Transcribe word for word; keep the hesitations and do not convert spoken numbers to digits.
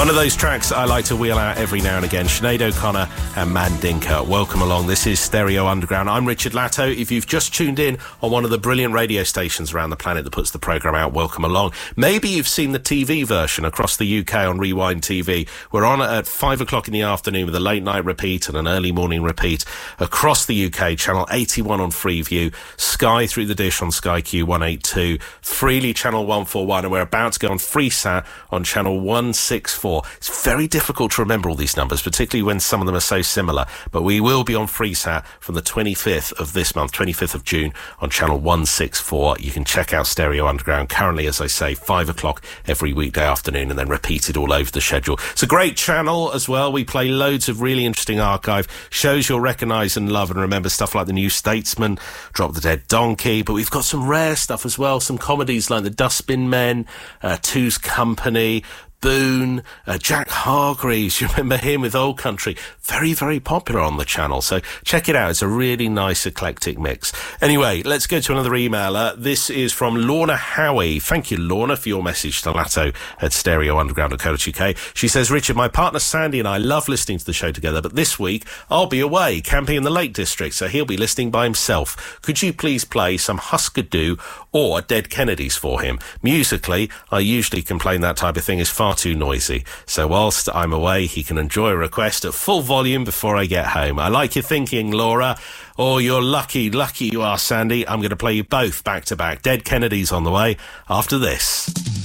One of those tracks I like to wheel out every now and again, Sinead O'Connor and Mandinka. Welcome along. This is Stereo Underground. I'm Richard Latto. If you've just tuned in on one of the brilliant radio stations around the planet that puts the programme out, welcome along. Maybe you've seen the T V version across the U K on Rewind T V. We're on at five o'clock in the afternoon with a late night repeat and an early morning repeat across the U K. Channel eighty-one on Freeview, Sky through the dish on Sky Q one eighty-two, Freely Channel one forty-one, and we're about to go on Freesat on Channel one sixty-four. It's very difficult to remember all these numbers, particularly when some of them are so similar, but we will be on Freesat from the twenty-fifth of this month, twenty-fifth of June, on Channel one sixty-four. You can check out Stereo Underground currently, as I say, five o'clock every weekday afternoon, and then repeated all over the schedule. It's a great channel as well. We play loads of really interesting archive shows you'll recognise and love and remember, stuff like The New Statesman, Drop the Dead Donkey, but we've got some rare stuff as well, some comedies like The Dustbin Men, uh, Two's Company, Boone, uh, Jack Hargreaves, you remember him with Old Country, very, very popular on the channel, so check it out. It's a really nice eclectic mix. Anyway, let's go to another emailer. This is from Lorna Howie. Thank you, Lorna, for your message to Latto at stereo underground dot co dot uk. She says, Richard, my partner Sandy and I love listening to the show together, but this week I'll be away camping in the Lake District, so he'll be listening by himself. Could you please play some Husker Du or Dead Kennedys for him? Musically, I usually complain that type of thing is far too noisy, so whilst I'm away he can enjoy a request at full volume before I get home. I like your thinking, Laura. Oh, you're lucky, lucky you are, Sandy. I'm going to play you both back to back. Dead Kennedys on the way after this.